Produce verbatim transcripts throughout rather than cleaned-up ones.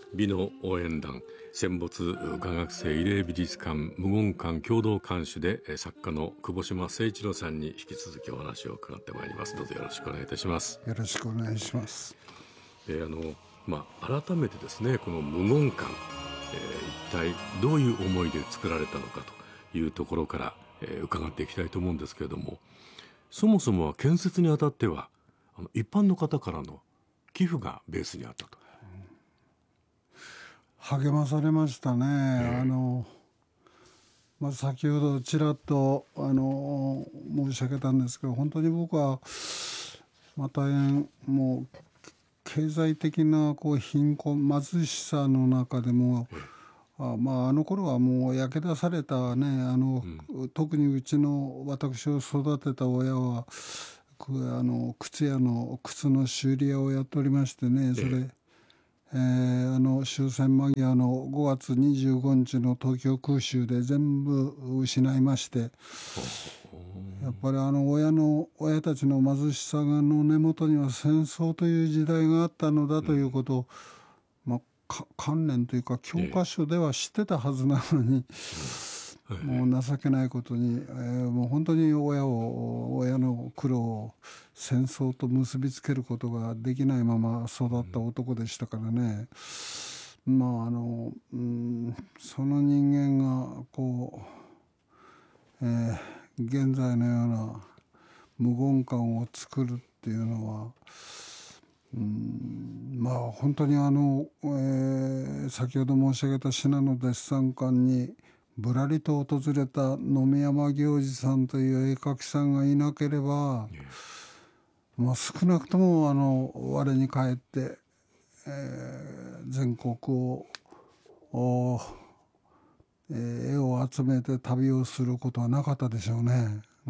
美の応援団戦没画学生慰霊美術館無言館共同館主で作家の久保島誠一郎さんに引き続きお話を伺ってまいります。どうぞよろしくお願いいたします。 よろしくお願いします。 えーあのまあ、改めてですね、この無言館、えー、一体どういう思いで作られたのかというところから、えー、伺っていきたいと思うんですけれども、そもそもは建設にあたってはあの一般の方からの寄付がベースにあったと。 励まされましたね。えー、あのまあ、先ほどちらっとあの申し上げたんですけど、本当に僕は、まあ、大変もう経済的なこう貧困貧しさの中でも、あ, まあ、あの頃はもう焼け出されたね、あの、うん、特にうちの私を育てた親はあの靴屋の靴の修理屋をやっておりましてね、それ、えー、あの終戦間際のごがつにじゅうごにちの東京空襲で全部失いまして、やっぱりあの親の親たちの貧しさの根元には戦争という時代があったのだということを、うん、まあ、観念というか教科書では知ってたはずなのに、えー、もう情けないことに、えー、もう本当に親を親の苦労を戦争と結びつけることができないまま育った男でしたからね、うん、まああの、うん、その人間がこう、えー、現在のような無言館を作るっていうのは、うん、まあ本当にあの、えー、先ほど申し上げた信濃デッサン館にぶらりと訪れた野見山行司さんという絵描きさんがいなければ、まあ、少なくともあの我に返って、えー、全国を、えー、絵を集めて旅をすることはなかったでしょうね。うん、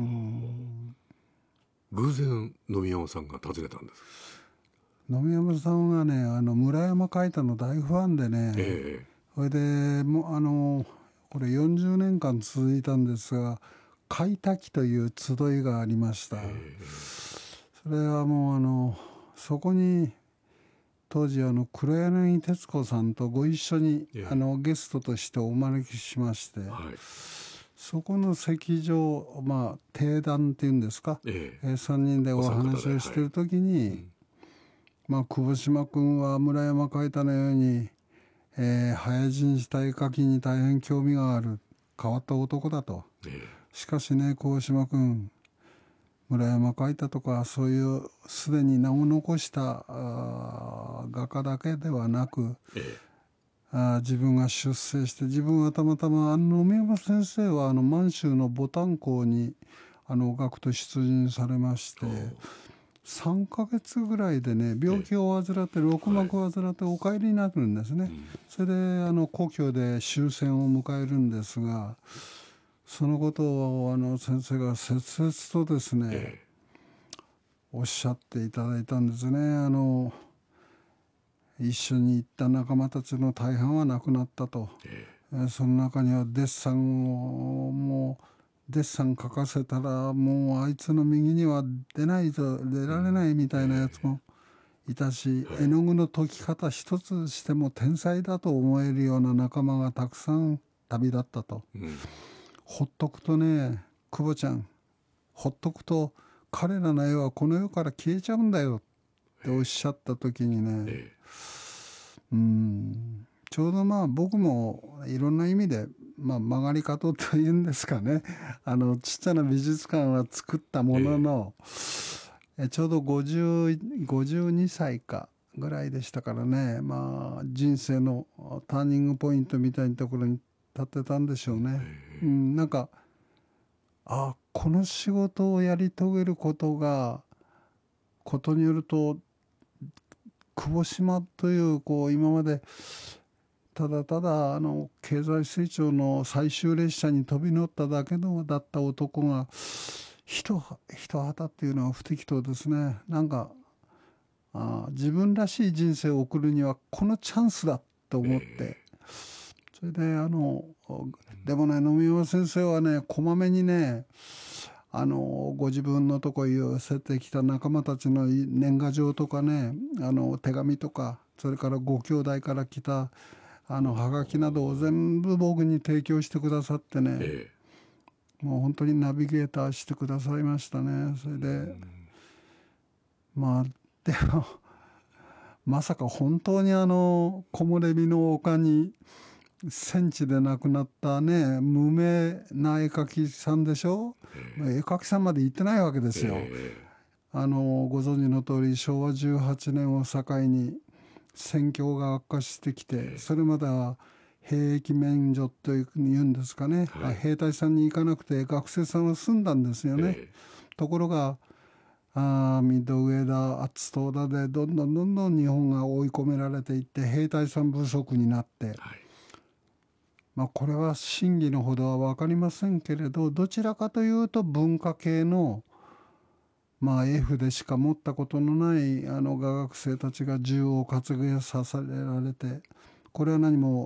偶然野見山さんが訪ねたんです。 野見山さんがね、あの村山海太の大ファンでね、えー、それでもあのこれよんじゅうねんかん続いたんですが、海太記という集いがありました。それはもうあのそこに当時あの黒柳徹子さんとご一緒にあのゲストとしてお招きしまして、はい、そこの席上、まあ定談っていうんですか、ええ、さんにんでお話をしている時に、はい、うん、まあ、久保島君は村山海太のように、えー、早死にした絵描きに大変興味がある変わった男だと、ええ、しかしね久保島君、村山海太とかそういうすでに名を残した画家だけではなく、ええ、あ自分が出世して、自分はたまたまあの野見山先生はあの満州の牡丹校にあの学徒出陣されまして、さんかげつぐらいでね病気を患って肋膜を患ってお帰りになるんですね、はい、それであの故郷で終戦を迎えるんですが、そのことをあの先生が切々とですね、ええ、おっしゃっていただいたんですね。あの一緒に行った仲間たちの大半は亡くなったと、ええ、その中にはデッサンをもうデッサン描かせたらもうあいつの右には出ないと出られないみたいなやつもいたし、絵の具の解き方一つしても天才だと思えるような仲間がたくさん旅立ったと、うん、ほっとくとね久保ちゃん、ほっとくと彼らの絵はこの世から消えちゃうんだよっておっしゃった時にね、ええ、うんちょうどまあ僕もいろんな意味で、まあ、曲がり角というんですかね、あのちっちゃな美術館は作ったものの、ええ、ちょうどごじゅう、ごじゅうにさいかぐらいでしたからね、まあ、人生のターニングポイントみたいなところに立ってたんでしょうね、ええ、うん、なんかあこの仕事をやり遂げることがことによると久保島というこう今までただただあの経済成長の最終列車に飛び乗っただけのだった男が一旗っていうのは不適当ですね。なんかあ自分らしい人生を送るにはこのチャンスだと思って、えー、それであのでもね野見山先生はねこまめにねあのご自分のとこ寄せてきた仲間たちの年賀状とかねあの手紙とかそれからご兄弟から来たあのはがきなどを全部僕に提供してくださってね、 ええ、 もう本当にナビゲーターしてくださいましたね。それでまあでもまさか本当にあの木漏れ日の丘に戦地で亡くなったね無名な絵描きさんでしょ、えー、絵描きさんまで行ってないわけですよ。えー、あのご存知の通りしょうわじゅうはちねんを境に戦況が悪化してきて、えー、それまでは兵役免除というんですかね、はい、兵隊さんに行かなくて学生さんは済んだんですよね。えー、ところがあ緑上だ厚東だでどんどんどんどん日本が追い込められていって兵隊さん不足になって、はい、まあ、これは真偽のほどは分かりませんけれど、どちらかというと文化系の、まあ、F でしか持ったことのないあの画学生たちが銃を担げさせられて、これは何も